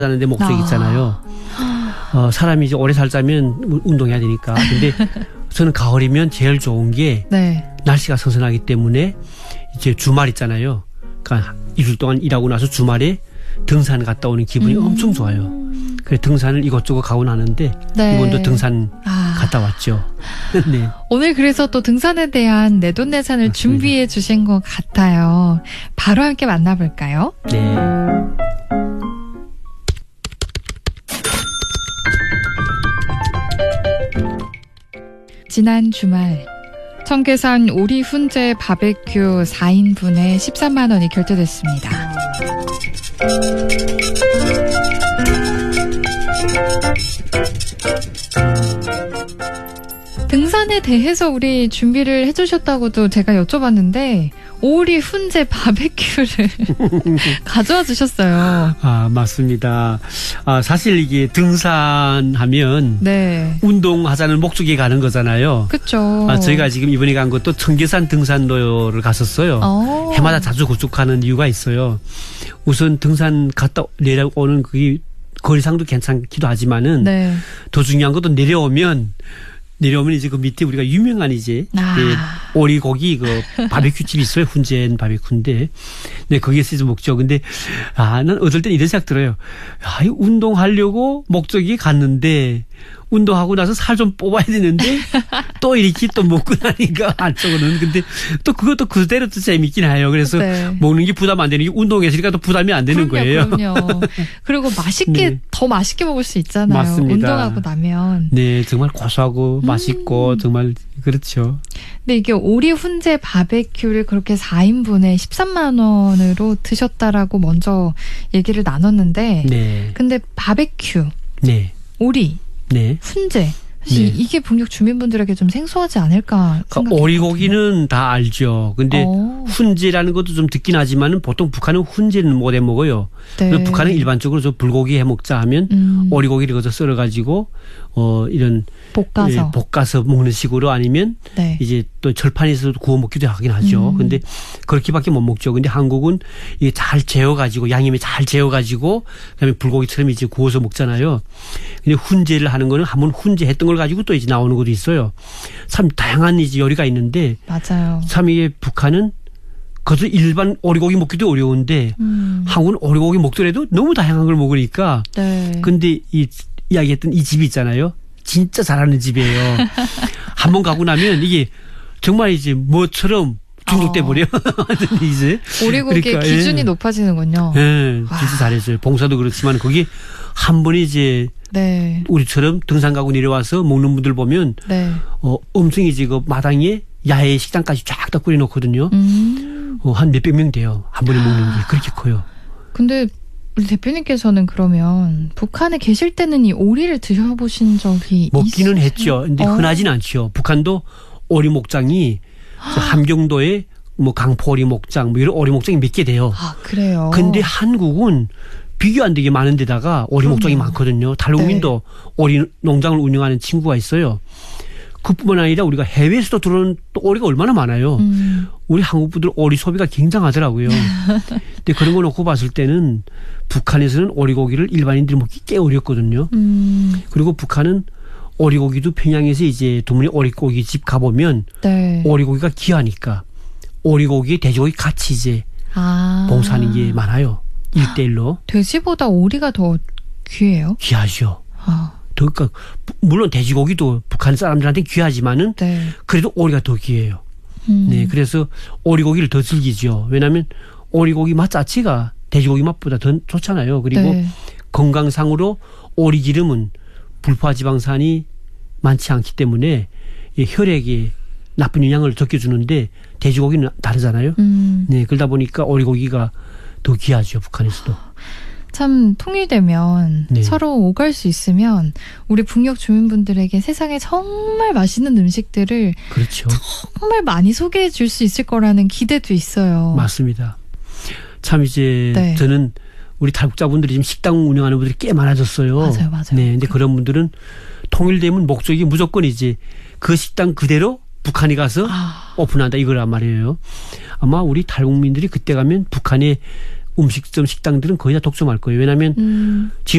하는데 목적이 있잖아요. 사람이 이제 오래 살자면 운동해야 되니까. 근데 저는 가을이면 제일 좋은 게 네. 날씨가 선선하기 때문에 이제 주말 있잖아요. 그러니까 일주일 동안 일하고 나서 주말에 등산 갔다 오는 기분이 엄청 좋아요. 그래서 등산을 이것저것 가고 나는데 네. 이번도 등산 갔다 왔죠. 네. 오늘 그래서 또 등산에 대한 내돈내산을 맞습니다. 준비해 주신 것 같아요. 바로 함께 만나볼까요? 네. 지난 주말 청계산 오리 훈제 바베큐 4인분에 13만 원이 결제됐습니다. 등산에 대해서 우리 준비를 해주셨다고도 제가 여쭤봤는데 오리 훈제 바베큐를 가져와 주셨어요. 아, 맞습니다. 사실 이게 등산하면 네, 운동하자는 목적이 가는 거잖아요. 그렇죠. 저희가 지금 이번에 간 것도 청계산 등산로를 갔었어요. 해마다 자주 구축하는 이유가 있어요. 우선 등산 갔다 내려오는 그 거리상도 괜찮기도 하지만은 네. 더 중요한 것도 내려오면 이제 그 밑에 우리가 유명한 이제 오리고기 그 바베큐 집이 있어요. 훈제엔 바베큐인데, 네 거기에서 이제 먹죠. 근데 난 어떨 땐 이런 생각 들어요. 이 운동하려고 목적이 갔는데 운동하고 나서 살 좀 뽑아야 되는데 또 이렇게 또 먹고 나니까 한쪽으로는 근데 또 그것도 그대로 또 재밌긴 해요. 그래서 네. 먹는 게 부담 안 되는 게 운동했으니까 또 부담이 안 되는 거예요. 그럼요. 그리고 맛있게 네. 더 맛있게 먹을 수 있잖아요. 맞습니다. 운동하고 나면. 네, 정말 고소하고 맛있고 정말 그렇죠. 근데 이게 오리 훈제 바베큐를 그렇게 4인분에 13만 원으로 드셨다라고 먼저 얘기를 나눴는데, 네, 근데 바베큐, 네, 오리, 네. 훈제 사실 네. 이게 북녘 주민분들에게 좀 생소하지 않을까 생각해요. 오리고기는 다 알죠. 근데 훈제라는 것도 좀 듣긴 하지만은 보통 북한은 훈제는 못 해 먹어요. 네. 북한은 일반적으로 저 불고기 해 먹자 하면 오리고기를 거기서 썰어 가지고 이런 볶아서 먹는 식으로 아니면 네. 이제 또 절판에서도 구워 먹기도 하긴 하죠. 근데 그렇게밖에 못 먹죠. 근데 한국은 이게 잘 재워 가지고 양념에 잘 재워 가지고 그다음에 불고기처럼 이제 구워서 먹잖아요. 근데 훈제를 하는 거는 한번 훈제 했던 걸 가지고 또 이제 나오는 것도 있어요. 참 다양한 이제 요리가 있는데 맞아요. 참 이게 북한은 그것도 일반 오리고기 먹기도 어려운데 한국은 오리고기 먹더라도 너무 다양한 걸 먹으니까 네. 근데 이 이야기했던 이 집이 있잖아요. 진짜 잘하는 집이에요. 한번 가고 나면 이게 정말 이제 뭐처럼 중독돼 버려. 이제 오리고기의 그러니까, 기준이 높아지는군요. 네, 진짜 잘했어요. 봉사도 그렇지만 거기 한 번에 이제 네. 우리처럼 등산 가고 내려와서 먹는 분들 보면 네. 엄청 이제 그 마당에 야외 식당까지 쫙 다 꾸려놓거든요. 한 몇백 명 돼요. 한 번에 먹는 게 그렇게 커요. 근데 우리 대표님께서는 그러면 북한에 계실 때는 이 오리를 드셔보신 적이 먹기는 있으세요? 했죠. 근데 흔하진 않죠. 북한도 오리 목장이 함경도에 뭐 강포오리 목장 뭐 이런 오리 목장이 몇 개 돼요. 아, 그래요? 근데 한국은 비교 안 되게 많은 데다가 오리 목장이 많거든요. 탈북민도 오리 농장을 운영하는 친구가 있어요. 그뿐만 아니라 우리가 해외에서도 들어오는 또 오리가 얼마나 많아요. 우리 한국 분들 오리 소비가 굉장하더라고요. 근데 그런 거 놓고 봤을 때는 북한에서는 오리고기를 일반인들이 먹기 꽤 어렵거든요. 그리고 북한은 오리고기도 평양에서 이제 두문에 오리고기 집 가보면 네. 오리고기가 귀하니까 오리고기, 돼지고기 같이 이제 봉사하는 게 많아요. 1대1로. 돼지보다 오리가 더 귀해요? 귀하죠. 그러니까 물론 돼지고기도 북한 사람들한테 귀하지만은 네. 그래도 오리가 더 귀해요. 네, 그래서 오리고기를 더 즐기죠. 왜냐하면 오리고기 맛 자체가 돼지고기 맛보다 더 좋잖아요. 그리고 네. 건강상으로 오리 기름은 불포화지방산이 많지 않기 때문에 이 혈액에 나쁜 영향을 적혀주는데 돼지고기는 다르잖아요. 네, 그러다 보니까 오리고기가 더 귀하죠. 북한에서도. 참 통일되면 네. 서로 오갈 수 있으면 우리 북녘 주민분들에게 세상에 정말 맛있는 음식들을 그렇죠. 정말 많이 소개해 줄 수 있을 거라는 기대도 있어요. 맞습니다. 참 이제 네. 저는 우리 탈북자분들이 지금 식당 운영하는 분들이 꽤 많아졌어요. 맞아요. 네, 근데 그런 분들은 통일되면 목적이 무조건 이제 그 식당 그대로 북한에 가서 오픈한다 이거란 말이에요. 아마 우리 탈북민들이 그때 가면 북한에 음식점 식당들은 거의 다 독점할 거예요. 왜냐하면 지금